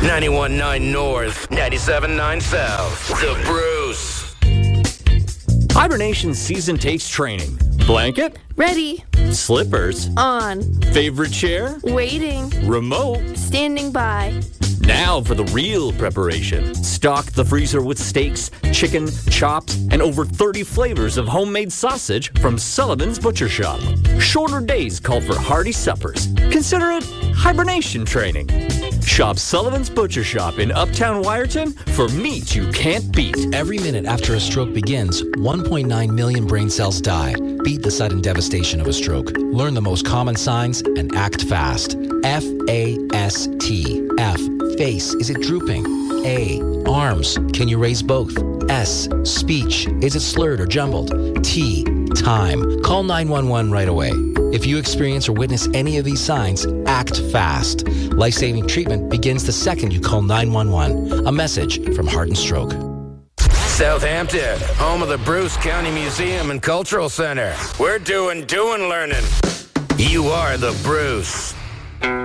91.9 North, 97.9 South. The Bruce. Hibernation season takes training. Blanket? Ready. Slippers? On. Favorite chair? Waiting. Remote? Standing by. Now for the real preparation. Stock the freezer with steaks, chicken, chops, and over 30 flavors of homemade sausage from Sullivan's Butcher Shop. Shorter days call for hearty suppers. Consider it hibernation training. Shop Sullivan's Butcher Shop in Uptown Wyerton for meat you can't beat. Every minute after a stroke begins, 1.9 million brain cells die. Beat the sudden devastation of a stroke. Learn the most common signs and act fast. F-A-S-T. F. Face. Is it drooping? A. Arms. Can you raise both? S. Speech. Is it slurred or jumbled? T. Time. Call 911 right away. If you experience or witness any of these signs, act fast. Life-saving treatment begins the second you call 911. A message from Heart and Stroke. Southampton, home of the Bruce County Museum and Cultural Center. We're doing learning. You are the Bruce.